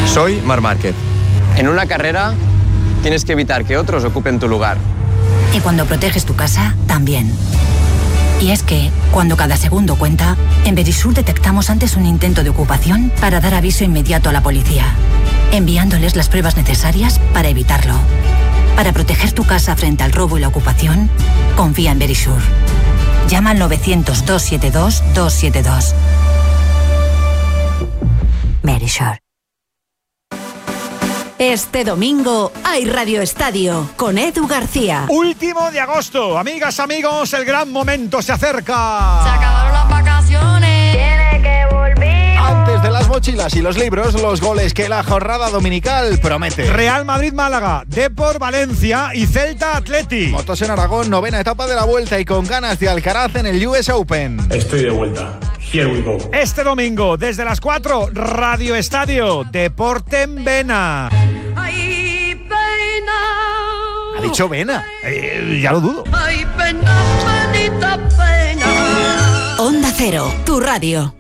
Soy Marc Márquez. En una carrera tienes que evitar que otros ocupen tu lugar. Y cuando proteges tu casa, también. Y es que, cuando cada segundo cuenta, en Verisur detectamos antes un intento de ocupación para dar aviso inmediato a la policía, enviándoles las pruebas necesarias para evitarlo. Para proteger tu casa frente al robo y la ocupación, confía en Verisur. Llama al 900-272-272. Verisur. Este domingo hay Radio Estadio con Edu García. Último de agosto, amigas, amigos, el gran momento se acerca. Se acabaron las vacaciones. Tiene que volver. Antes de las mochilas y los libros, los goles que la jornada dominical promete. Real Madrid-Málaga, Depor Valencia y Celta Atleti. Motos en Aragón, 9ª etapa de la Vuelta y con ganas de Alcaraz en el US Open. Estoy de vuelta. Here we go. Este domingo, desde las 4, Radio Estadio, Deporte en Vena. Ay, pena. ¿Ha dicho Vena? Ya lo dudo. Ay, pena, bendita pena. Onda Cero, tu radio.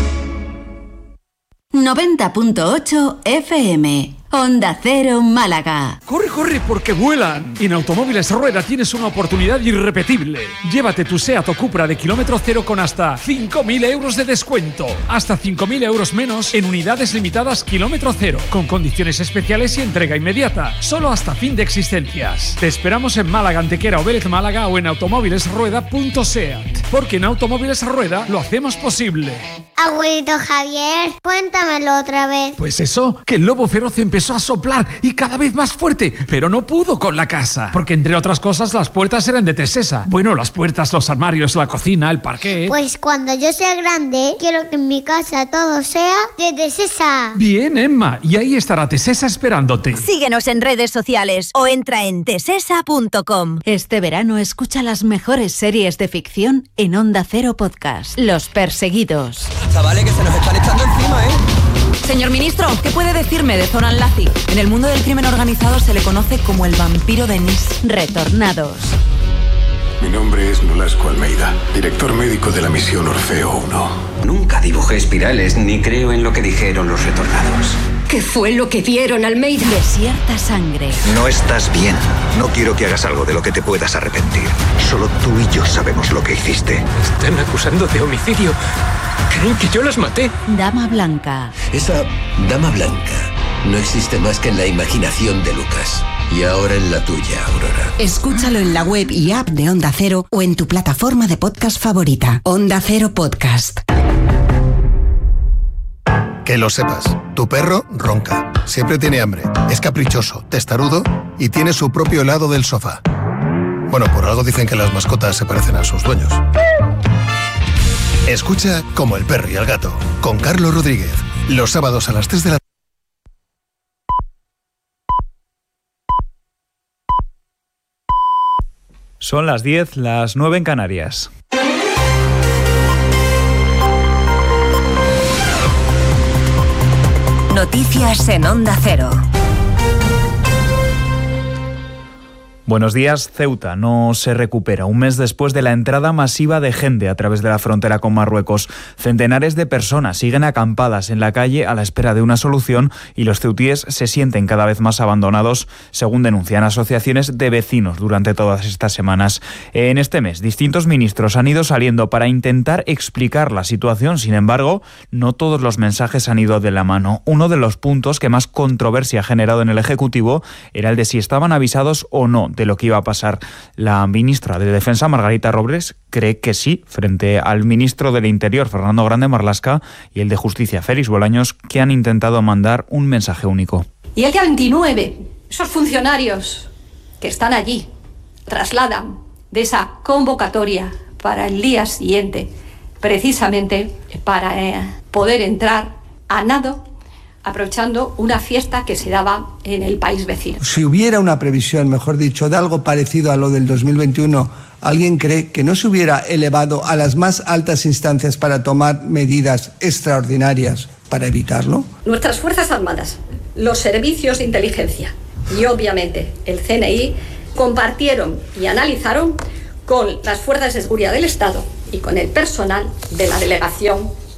90.8 FM. Onda Cero Málaga. Corre, corre, porque vuelan. En Automóviles Rueda tienes una oportunidad irrepetible. Llévate tu Seat o Cupra de kilómetro cero con hasta 5.000 euros de descuento. Hasta 5.000 euros menos en unidades limitadas kilómetro cero, con condiciones especiales y entrega inmediata. Solo hasta fin de existencias. Te esperamos en Málaga, Antequera o Vélez Málaga o en automóvilesrueda.seat. Porque en Automóviles Rueda lo hacemos posible. Abuelito Javier, cuéntamelo otra vez. Pues eso, que el lobo feroz empezó a soplar y cada vez más fuerte, pero no pudo con la casa, porque entre otras cosas las puertas eran de Tesesa. Bueno, las puertas, los armarios, la cocina, el parquet. Pues cuando yo sea grande, quiero que en mi casa todo sea de Tesesa. Bien, Emma, y ahí estará Tesesa esperándote. Síguenos en redes sociales o entra en tesesa.com. Este verano escucha las mejores series de ficción en Onda Cero Podcast. Los Perseguidos. Chavales, que se nos están echando encima, ¿eh? Señor ministro, ¿qué puede decirme de Zoran Lazi? En el mundo del crimen organizado se le conoce como el vampiro de Nis. Retornados. Mi nombre es Nolasco Almeida, director médico de la misión Orfeo 1. Nunca dibujé espirales ni creo en lo que dijeron los retornados. ¿Qué fue lo que vieron, Almeida? Desierta sangre. No estás bien. No quiero que hagas algo de lo que te puedas arrepentir. Solo tú y yo sabemos lo que hiciste. Están acusando de homicidio. Creen que yo las maté. Dama Blanca. Esa Dama Blanca no existe más que en la imaginación de Lucas. Y ahora en la tuya, Aurora. Escúchalo en la web y app de Onda Cero o en tu plataforma de podcast favorita. Onda Cero Podcast. Que lo sepas, tu perro ronca, siempre tiene hambre, es caprichoso, testarudo y tiene su propio helado del sofá. Bueno, por algo dicen que las mascotas se parecen a sus dueños. Escucha Como el perro y el gato, con Carlos Rodríguez, los sábados a las 3 de la tarde. Son las 10, las 9 en Canarias. Noticias en Onda Cero. Buenos días. Ceuta no se recupera. Un mes después de la entrada masiva de gente a través de la frontera con Marruecos, centenares de personas siguen acampadas en la calle a la espera de una solución y los ceutíes se sienten cada vez más abandonados, según denuncian asociaciones de vecinos durante todas estas semanas. En este mes, distintos ministros han ido saliendo para intentar explicar la situación. Sin embargo, no todos los mensajes han ido de la mano. Uno de los puntos que más controversia ha generado en el Ejecutivo era el de si estaban avisados o no de lo que iba a pasar. La ministra de Defensa, Margarita Robles, cree que sí, frente al ministro del Interior, Fernando Grande Marlaska, y el de Justicia, Félix Bolaños, que han intentado mandar un mensaje único. Y el día 29, esos funcionarios que están allí trasladan de esa convocatoria para el día siguiente, precisamente para poder entrar a nado, aprovechando una fiesta que se daba en el país vecino. Si hubiera una previsión, mejor dicho, de algo parecido a lo del 2021, ¿alguien cree que no se hubiera elevado a las más altas instancias para tomar medidas extraordinarias para evitarlo? Nuestras Fuerzas Armadas, los servicios de inteligencia y obviamente el CNI compartieron y analizaron con las fuerzas de seguridad del Estado y con el personal de la delegación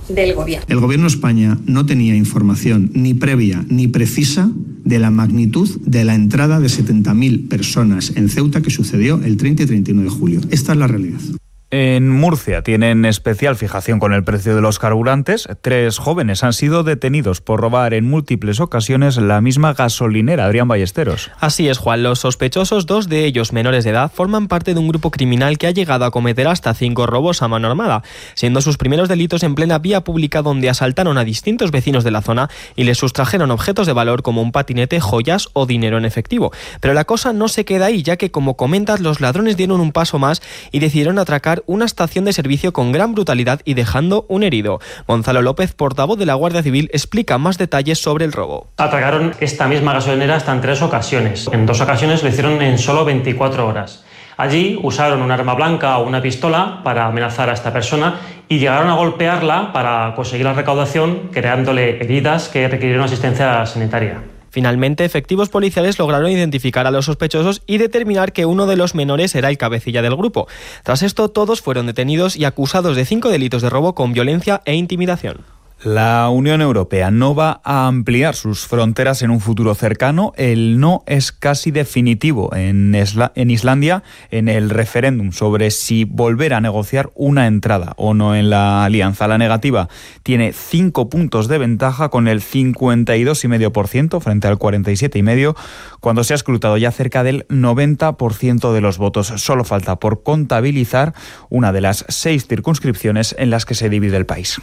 del Gobierno. El Gobierno de España no tenía información ni previa ni precisa de la magnitud de la entrada de 70.000 personas en Ceuta que sucedió el 30 y 31 de julio. Esta es la realidad. En Murcia tienen especial fijación con el precio de los carburantes. 3 jóvenes han sido detenidos por robar en múltiples ocasiones la misma gasolinera. Adrián Ballesteros. Así es, Juan. Los sospechosos, 2 de ellos menores de edad, forman parte de un grupo criminal que ha llegado a cometer hasta 5 robos a mano armada, siendo sus primeros delitos en plena vía pública, donde asaltaron a distintos vecinos de la zona y les sustrajeron objetos de valor como un patinete, joyas o dinero en efectivo. Pero la cosa no se queda ahí, ya que, como comentas, los ladrones dieron un paso más y decidieron atracar una estación de servicio con gran brutalidad y dejando un herido. Gonzalo López, portavoz de la Guardia Civil, explica más detalles sobre el robo. Atracaron esta misma gasolinera hasta en 3 ocasiones. En 2 ocasiones lo hicieron en solo 24 horas. Allí usaron un arma blanca o una pistola para amenazar a esta persona y llegaron a golpearla para conseguir la recaudación, creándole heridas que requirieron asistencia sanitaria. Finalmente, efectivos policiales lograron identificar a los sospechosos y determinar que uno de los menores era el cabecilla del grupo. Tras esto, todos fueron detenidos y acusados de 5 delitos de robo con violencia e intimidación. La Unión Europea no va a ampliar sus fronteras en un futuro cercano. El no es casi definitivo en Islandia en el referéndum sobre si volver a negociar una entrada o no en la alianza. La negativa tiene 5 puntos de ventaja, con el 52,5% frente al 47,5%, cuando se ha escrutado ya cerca del 90% de los votos. Solo falta por contabilizar una de las 6 circunscripciones en las que se divide el país.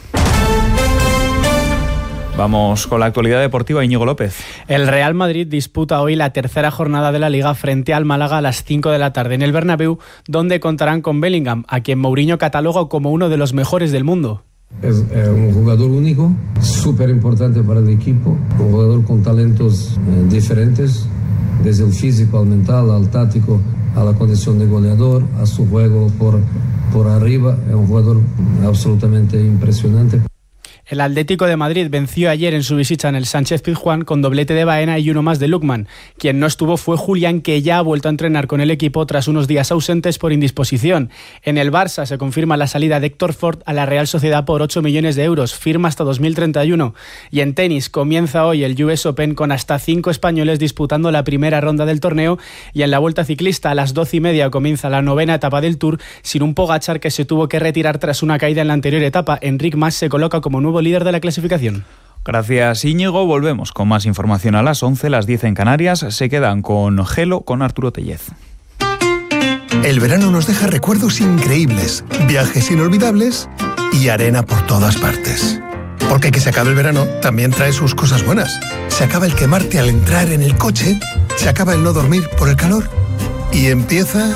Vamos con la actualidad deportiva. Íñigo López. El Real Madrid disputa hoy la tercera jornada de la Liga frente al Málaga a las 5 de la tarde en el Bernabéu, donde contarán con Bellingham, a quien Mourinho cataloga como uno de los mejores del mundo. Es un jugador único, súper importante para el equipo, un jugador con talentos diferentes, desde el físico al mental, al táctico, a la condición de goleador, a su juego por arriba. Es un jugador absolutamente impresionante. El Atlético de Madrid venció ayer en su visita en el Sánchez-Pizjuán con doblete de Baena y uno más de Lookman. Quien no estuvo fue Julián, que ya ha vuelto a entrenar con el equipo tras unos días ausentes por indisposición. En el Barça se confirma la salida de Héctor Ford a la Real Sociedad por 8 millones de euros, firma hasta 2031. Y en tenis comienza hoy el US Open con hasta 5 españoles disputando la primera ronda del torneo, y en la Vuelta Ciclista a las 12:30 comienza la 9ª etapa del Tour, sin un Pogačar que se tuvo que retirar tras una caída en la anterior etapa. Enric Mas se coloca como nuevo líder de la clasificación. Gracias, Íñigo. Volvemos con más información a las 11, las 10 en Canarias. Se quedan con Gelo, con Arturo Tellez. El verano nos deja recuerdos increíbles, viajes inolvidables y arena por todas partes. Porque que se acabe el verano también trae sus cosas buenas. Se acaba el quemarte al entrar en el coche, se acaba el no dormir por el calor y empieza...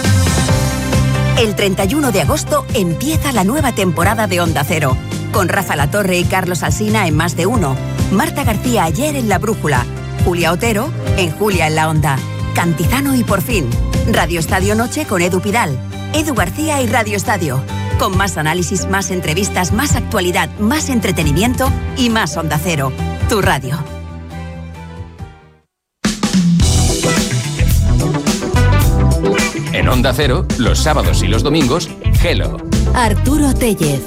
El 31 de agosto empieza la nueva temporada de Onda Cero, con Rafa Latorre y Carlos Alsina en Más de Uno, Marta García ayer en La Brújula, Julia Otero en Julia en la Onda, Cantizano y Por Fin, Radio Estadio Noche con Edu Pidal, Edu García y Radio Estadio, con más análisis, más entrevistas, más actualidad, más entretenimiento y más Onda Cero, tu radio. En Onda Cero, los sábados y los domingos, Gelo. Arturo Tellez.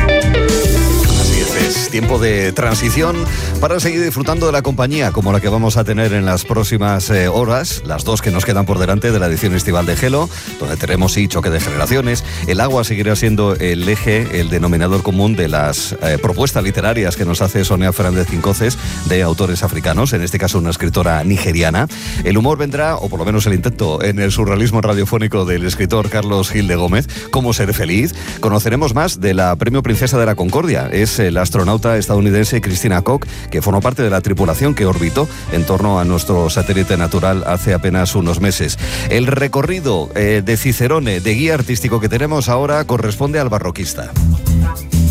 Es tiempo de transición para seguir disfrutando de la compañía como la que vamos a tener en las próximas horas, las 2 que nos quedan por delante de la edición estival de Gelo, donde tenemos choque de generaciones. El agua seguirá siendo el eje, el denominador común de las propuestas literarias que nos hace Sonia Fernández Quincoces, de autores africanos, en este caso una escritora nigeriana. El humor vendrá, o por lo menos el intento, en el surrealismo radiofónico del escritor Carlos Gil de Gómez. ¿Cómo ser feliz? Conoceremos más de la Premio Princesa de la Concordia. Es la astronauta estadounidense Christina Koch, que formó parte de la tripulación que orbitó en torno a nuestro satélite natural hace apenas unos meses. El recorrido de Cicerone, de guía artístico que tenemos ahora, corresponde al barroquista.